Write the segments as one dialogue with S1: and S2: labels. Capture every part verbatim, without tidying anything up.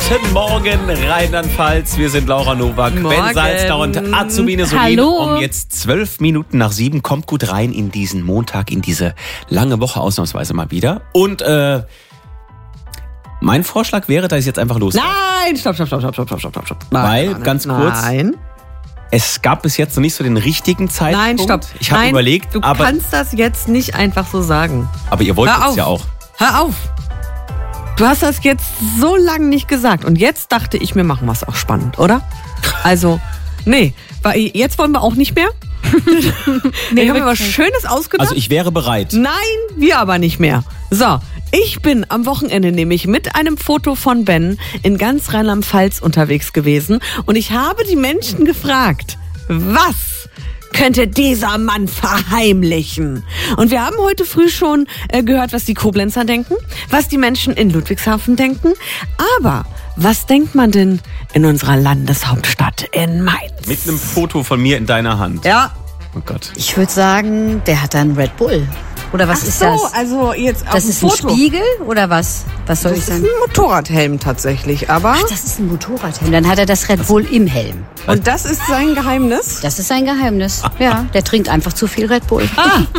S1: Guten Morgen, Rheinland-Pfalz. Wir sind Laura Nowak,
S2: Morgen.
S1: Ben Salzner und Azubine Solin.
S3: Hallo.
S1: Um jetzt zwölf Minuten nach sieben. Kommt gut rein in diesen Montag, in diese lange Woche ausnahmsweise mal wieder. Und äh, mein Vorschlag wäre, dass ich jetzt einfach los.
S2: Nein, stopp, stopp, stopp, stopp, stopp, stopp, stopp, stopp. Nein,
S1: Weil,
S2: nein,
S1: ganz
S2: nein.
S1: kurz,
S2: Nein,
S1: es gab bis jetzt noch nicht so den richtigen Zeitpunkt.
S2: nein, stopp.
S1: Ich habe
S2: Nein,
S1: überlegt,
S2: du
S1: aber,
S2: kannst das jetzt nicht einfach so sagen.
S1: aber ihr wollt
S2: Hör
S1: es
S2: auf.
S1: ja auch.
S2: Hör auf. Du hast das jetzt so lange nicht gesagt. Und jetzt dachte ich, wir machen was auch spannend, oder? Also, nee, weil jetzt wollen wir auch nicht mehr.
S3: Nee,
S2: ich habe mir was
S3: wirklich.
S2: Schönes ausgedacht.
S1: Also ich wäre bereit.
S2: Nein, wir aber nicht mehr. So, ich bin am Wochenende nämlich mit einem Foto von Ben in ganz Rheinland-Pfalz unterwegs gewesen und ich habe die Menschen gefragt, was könnte dieser Mann verheimlichen? Und wir haben heute früh schon äh, gehört, was die Koblenzer denken, was die Menschen in Ludwigshafen denken, aber was denkt man denn in unserer Landeshauptstadt in Mainz?
S1: Mit einem Foto von mir in deiner Hand.
S2: Ja.
S1: Oh Gott.
S3: Ich würde sagen, der hat dann Red Bull. Oder was
S2: Ach
S3: ist
S2: so,
S3: das?
S2: also jetzt auf
S3: Das
S2: dem
S3: ist ein
S2: Foto.
S3: Spiegel oder was? Was soll
S2: Das
S3: ich
S2: ist
S3: sagen?
S2: ein Motorradhelm tatsächlich, aber
S3: Ach, das ist ein Motorradhelm. Dann hat er das Red Bull im Helm.
S2: und das ist sein Geheimnis.
S3: Das ist sein Geheimnis. Ja, der trinkt einfach zu viel Red Bull.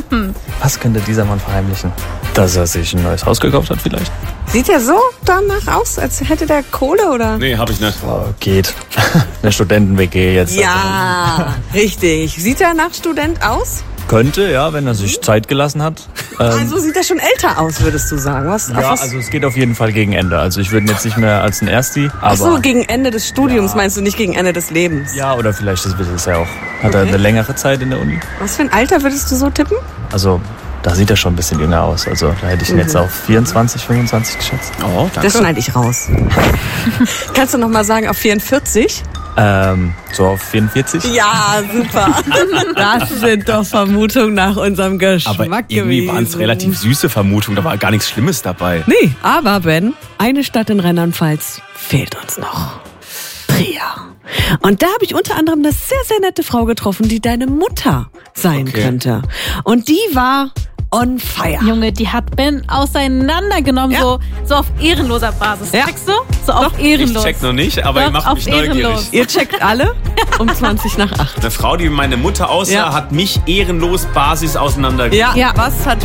S4: Was könnte dieser Mann verheimlichen? Dass er sich ein neues Haus gekauft hat vielleicht?
S2: Sieht er so danach aus, als hätte der Kohle oder?
S1: Nee, hab ich nicht.
S4: Oh, geht. Eine Studenten-W G jetzt.
S2: Ja, richtig. Sieht er nach Student aus?
S4: Könnte, ja, wenn er sich Zeit gelassen hat. Ähm,
S2: Also sieht er schon älter aus, würdest du sagen. Was?
S4: ja,
S2: was?
S4: also es geht auf jeden Fall gegen Ende. Also ich würde ihn jetzt nicht mehr als ein Ersti, aber...
S2: Ach so, gegen Ende des Studiums meinst du, nicht gegen Ende des Lebens?
S4: ja, oder vielleicht ist es ja auch. Hat er
S2: Okay.
S4: eine längere Zeit in der Uni?
S2: Was für ein Alter würdest du so tippen?
S4: Also da sieht er schon ein bisschen jünger aus. Also da hätte ich ihn jetzt auf vierundzwanzig, fünfundzwanzig geschätzt.
S1: Oh, danke.
S2: Das schneide ich raus. Kannst du noch mal sagen, auf vierundvierzig?
S4: Ähm, so auf vierundvierzig?
S2: Ja, super. Das sind doch Vermutungen nach unserem Geschmack
S1: Aber irgendwie
S2: gewesen.
S1: waren es relativ süße Vermutungen, da war gar nichts Schlimmes dabei.
S2: Nee, aber Ben, eine Stadt in Rheinland-Pfalz fehlt uns noch. Trier. Und da habe ich unter anderem eine sehr, sehr nette Frau getroffen, die deine Mutter sein
S1: Okay.
S2: könnte. Und die war on fire.
S5: Junge, die hat Ben auseinandergenommen,
S2: Ja.
S5: so, so auf ehrenloser Basis.
S2: Ja.
S5: Checkst du? So auf
S1: Ich
S5: ehrenlos.
S1: check noch nicht, aber
S5: Doch,
S1: ich mach
S5: auf
S1: mich neugierig.
S5: ehrenlos.
S2: Ihr checkt alle um zwanzig nach acht.
S1: Eine Frau, die meine Mutter aussah,
S2: Ja.
S1: hat mich ehrenlos Basis auseinandergenommen.
S2: Ja, was hat